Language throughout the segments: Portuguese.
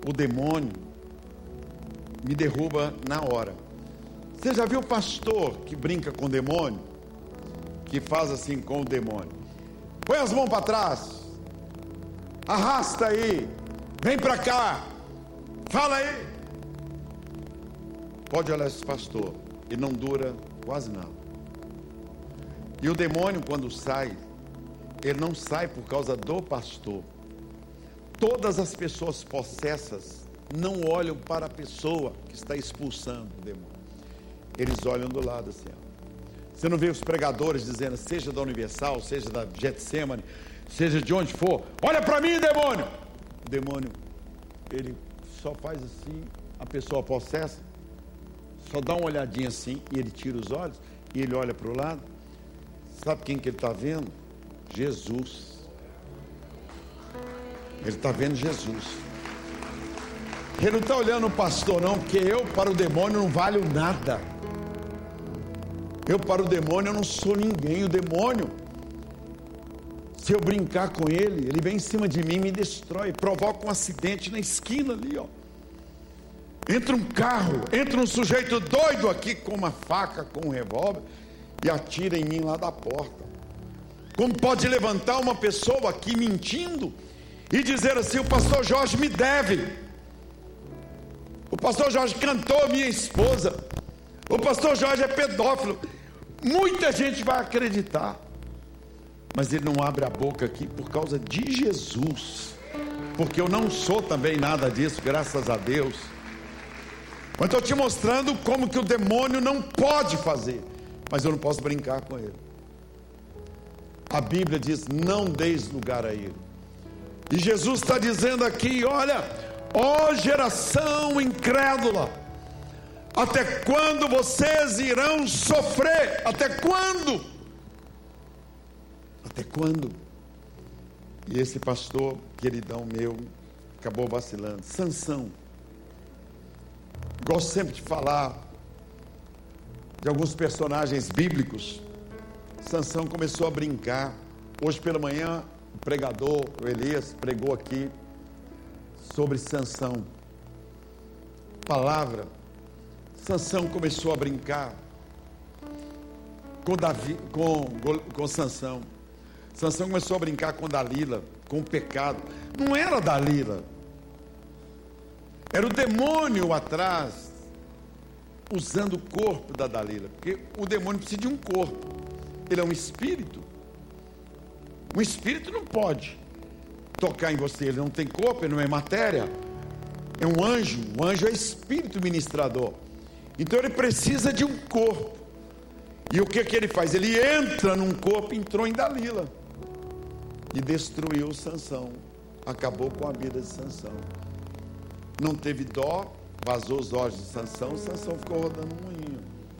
o demônio me derruba na hora. Você já viu o pastor que brinca com o demônio? Que faz assim com o demônio: põe as mãos para trás, arrasta aí, vem para cá, fala aí. Pode olhar esse pastor, ele não dura quase nada. E o demônio, quando sai, ele não sai por causa do pastor. Todas as pessoas possessas não olham para a pessoa que está expulsando o demônio. Eles olham do lado assim, ó. Você não vê os pregadores dizendo, seja da Universal, seja da Getsemane, seja de onde for, olha para mim, demônio. O demônio, ele só faz assim, a pessoa possessa só dá uma olhadinha assim, e ele tira os olhos, e ele olha para o lado. Sabe quem que ele está vendo? Jesus. Ele está vendo Jesus. Ele não está olhando o pastor não, porque eu para o demônio não valho nada. Eu para o demônio eu não sou ninguém. O demônio, se eu brincar com ele, ele vem em cima de mim e me destrói, provoca um acidente na esquina ali, ó. Entra um carro, entra um sujeito doido aqui com uma faca, com um revólver, e atira em mim lá da porta. Como pode levantar uma pessoa aqui mentindo e dizer assim, o pastor Jorge me deve, o pastor Jorge cantou a minha esposa, o pastor Jorge é pedófilo. Muita gente vai acreditar, mas ele não abre a boca aqui por causa de Jesus, porque eu não sou também nada disso, graças a Deus. Mas estou te mostrando como que o demônio não pode fazer, mas eu não posso brincar com ele. A Bíblia diz, não deis lugar a ele. E Jesus está dizendo aqui, olha, ó geração incrédula, até quando vocês irão sofrer? Até quando? Até quando? E esse pastor, queridão meu, acabou vacilando. Sansão. Gosto sempre de falar de alguns personagens bíblicos. Sansão começou a brincar. Hoje pela manhã o pregador, o Elias, pregou aqui sobre Sansão. Palavra. Sansão começou a brincar com Davi, com Sansão. Sansão começou a brincar com Dalila, com o pecado. Não era Dalila, era o demônio atrás, usando o corpo da Dalila, porque o demônio precisa de um corpo. Ele é um espírito. Um espírito não pode tocar em você, ele não tem corpo, ele não é matéria. É um anjo é espírito ministrador. Então ele precisa de um corpo. E o que ele faz? Ele entra num corpo, entrou em Dalila e destruiu Sansão, acabou com a vida de Sansão. Não teve dó, vazou os olhos de Sansão, Sansão ficou rodando um moinho.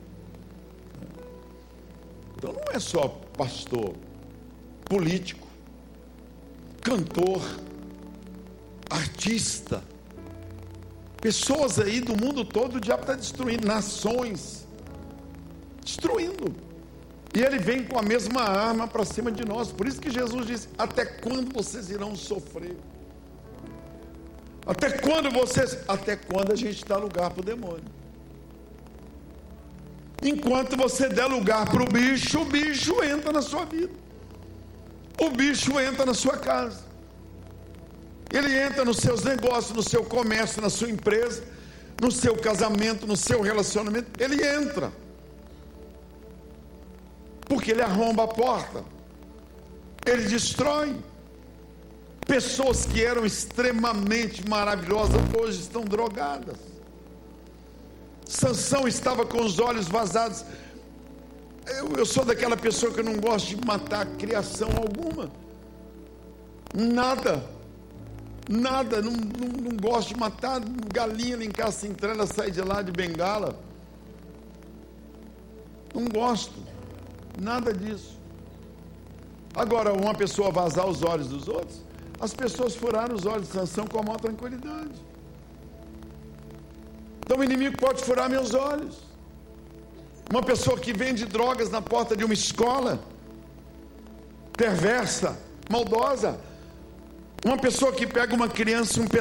Então não é só pastor, político, cantor, artista, pessoas aí do mundo todo, o diabo está destruindo nações, destruindo, e ele vem com a mesma arma para cima de nós. Por isso que Jesus disse, até quando vocês irão sofrer? Até quando a gente dá lugar para o demônio? Enquanto você der lugar para o bicho entra na sua vida, o bicho entra na sua casa, ele entra nos seus negócios, no seu comércio, na sua empresa, no seu casamento, no seu relacionamento, ele entra, porque ele arromba a porta, ele destrói. Pessoas que eram extremamente maravilhosas hoje estão drogadas. Sansão estava com os olhos vazados. Eu sou daquela pessoa que não gosta de matar criação alguma, nada, não gosto de matar galinha lá em casa, se entrar, ela sai de lá de bengala, não gosto, nada disso. Agora, uma pessoa vazar os olhos dos outros, as pessoas furaram os olhos de Sansão com a maior tranquilidade. Então o inimigo pode furar meus olhos. Uma pessoa que vende drogas na porta de uma escola, perversa, maldosa. Uma pessoa que pega uma criança e um pedaço